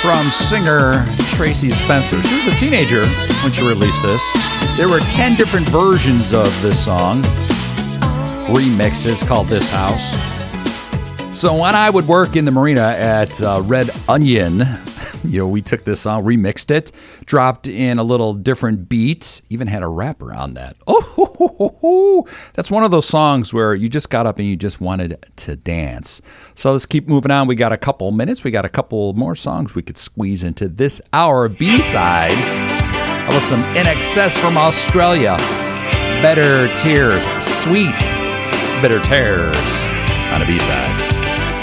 from singer Tracy Spencer. She was a teenager when she released this. There were 10 different versions of this song, remixes called This House. So when I would work in the marina at Red Onion, we took this song, remixed it, dropped in a little different beat, even had a rapper on that. That's one of those songs where you just got up and you just wanted to dance. So let's keep moving on. We got a couple minutes. We got a couple more songs we could squeeze into this hour B-side. How about some INXS from Australia? Better Tears. Sweet Bitter Tears on a B-side.